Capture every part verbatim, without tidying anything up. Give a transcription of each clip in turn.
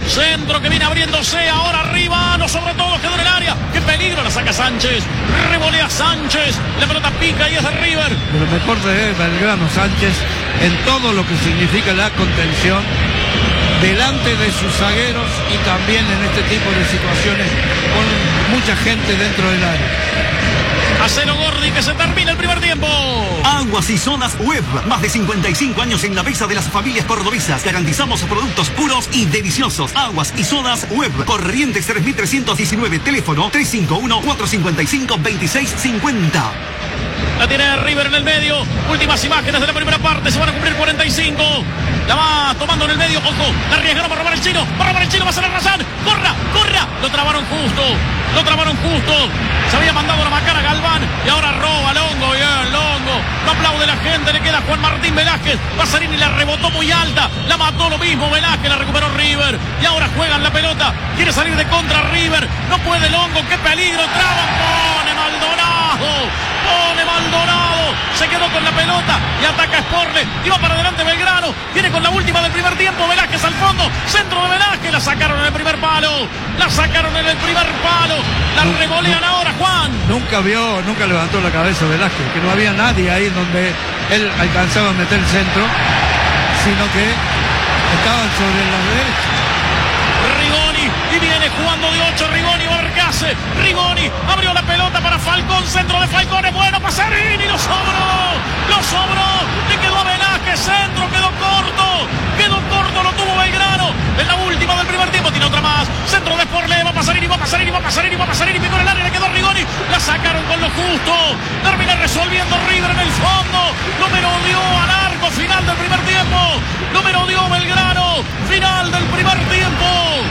Centro que viene abriéndose ahora arriba, no sobre todo, quedó en el área. ¡Qué peligro! La saca Sánchez. Revolea Sánchez. La pelota pica y es de River. Lo mejor de Belgrano, Sánchez, en todo lo que significa la contención delante de sus zagueros y también en este tipo de situaciones con mucha gente dentro del área. A cero Gordi, que se termina el primer tiempo. Aguas y Sodas Web. Más de cincuenta y cinco años en la mesa de las familias cordobesas. Garantizamos productos puros y deliciosos. Aguas y Sodas Web. Corrientes tres mil trescientos diecinueve. Teléfono tres cinco uno, cuatro cinco cinco, dos seis cinco cero. La tiene River en el medio. Últimas imágenes de la primera parte. Se van a cumplir cuarenta y cinco. La va tomando en el medio. Ojo. La arriesgaron para robar el chino. Para robar el chino. Va a ser Razán. Corra, corra. Lo trabaron justo. Lo trabaron justo. Se había mandado la macana Galván. Y ahora roba Longo. Bien, Longo. No aplaude la gente. Le queda Juan Martín Velázquez. Pasarini la rebotó muy alta. La mató lo mismo Velázquez. La recuperó River. Y ahora juegan la pelota. Quiere salir de contra River. No puede Longo. Qué peligro. Traba. Pone Maldonado. Pone Maldonado. Se quedó con la pelota. Y ataca Sporle. Y va para adelante Belgrano. Viene con la última del primer tiempo. Velázquez al fondo. Centro de Velázquez. La sacaron en el primer palo. La sacaron en el primer palo. La no, revolean no, ahora, Juan. Nunca vio, nunca levantó la cabeza Velázquez, que no había nadie ahí donde él alcanzaba a meter el centro, sino que estaban sobre la derecha. Rigoni, y viene jugando de ocho Rigoni, Barcase. Rigoni abrió la pelota para Falcón, centro de Falcón, es bueno, Pasarini, lo sobró, lo sobró, le quedó a Velázquez, centro, quedó corto, quedó corto, lo tuvo Belgrano, en la última del primer tiempo, tiene otra más, centro de Sporle, va Pasarini, va Pasarini, va Pasarini, va Pasarini, picó en el área, le quedó a Rigoni, la sacaron con lo justo, termina resolviendo River en el fondo, no merodeó al arco, final del primer tiempo, no merodeó Belgrano, final del primer tiempo.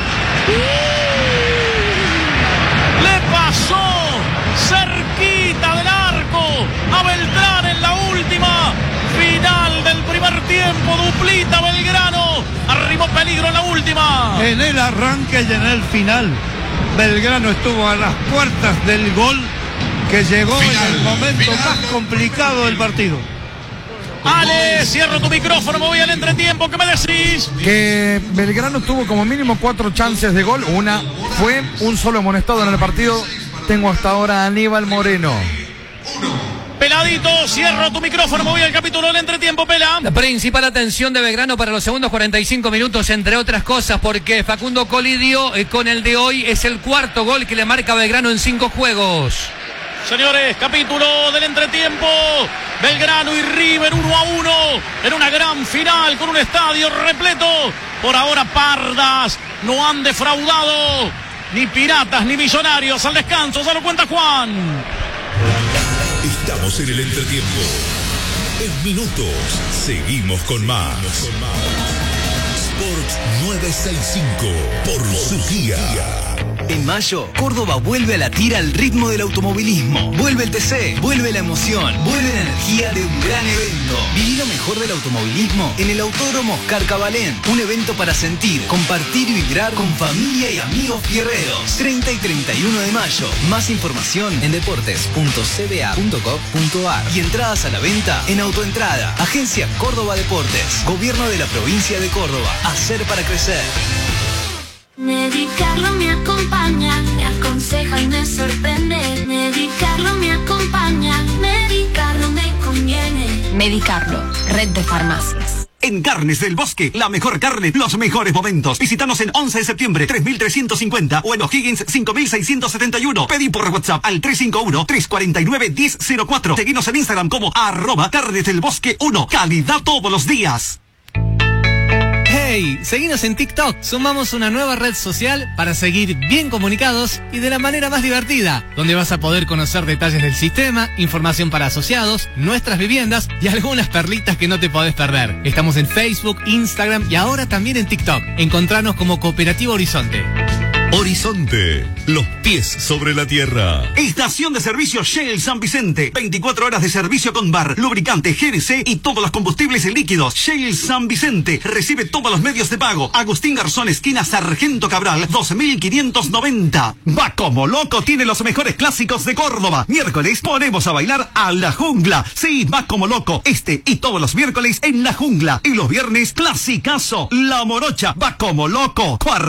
Le pasó cerquita del arco a Beltrán en la última. Final del primer tiempo, duplita Belgrano. Arribó peligro en la última. En el arranque y en el final, Belgrano estuvo a las puertas del gol que llegó final, en el momento final. más complicado del partido. Ale, cierro tu micrófono, me voy al entretiempo, ¿qué me decís? Que Belgrano tuvo como mínimo cuatro chances de gol, una fue un solo amonestado en el partido. Tengo hasta ahora a Aníbal Moreno. Peladito, cierro tu micrófono, me voy al capítulo del entretiempo, Pela. La principal atención de Belgrano para los segundos cuarenta y cinco minutos, entre otras cosas, porque Facundo Colidio eh, con el de hoy es el cuarto gol que le marca a Belgrano en cinco juegos. Señores, capítulo del entretiempo. Belgrano y River uno a uno en una gran final con un estadio repleto. Por ahora Pardas no han defraudado ni Piratas ni Millonarios. Al descanso, se lo cuenta Juan. Estamos en el entretiempo. En minutos seguimos con más. Sports novecientos sesenta y cinco por su guía. En mayo, Córdoba vuelve a latir al ritmo del automovilismo. Vuelve el T C, vuelve la emoción, vuelve la energía de un gran evento. Viví lo mejor del automovilismo en el Autódromo Oscar Cabalén. Un evento para sentir, compartir y vibrar con familia y amigos fierreros. treinta y treinta y uno de mayo. Más información en deportes punto c b a punto gov punto a r y entradas a la venta en Autoentrada. Agencia Córdoba Deportes. Gobierno de la provincia de Córdoba. Hacer para crecer. Medicarlo me acompaña, me aconseja y me sorprende. Medicarlo me acompaña, medicarlo me conviene. Medicarlo, red de farmacias. En Carnes del Bosque, la mejor carne, los mejores momentos. Visítanos en once de septiembre, tres mil trescientos cincuenta o en O'Higgins, cinco mil seiscientos setenta y uno. Pedí por WhatsApp al tres cinco uno, tres cuatro nueve, uno cero cero cuatro. Seguinos en Instagram como arroba Carnes del Bosque uno. Calidad todos los días. Hey, seguinos en TikTok. Sumamos una nueva red social para seguir bien comunicados y de la manera más divertida, donde vas a poder conocer detalles del sistema, información para asociados, nuestras viviendas y algunas perlitas que no te podés perder. Estamos en Facebook, Instagram y ahora también en TikTok. Encontranos como Cooperativa Horizonte. Horizonte, los pies sobre la tierra. Estación de servicio Shell San Vicente. veinticuatro horas de servicio con bar, lubricante, G N C y todos los combustibles líquidos. Shell San Vicente. Recibe todos los medios de pago. Agustín Garzón, esquina Sargento Cabral, dos mil quinientos noventa. Va como loco, tiene los mejores clásicos de Córdoba. Miércoles ponemos a bailar a La Jungla. Sí, va como loco. Este y todos los miércoles en La Jungla. Y los viernes, clasicazo. La Morocha. Va como loco.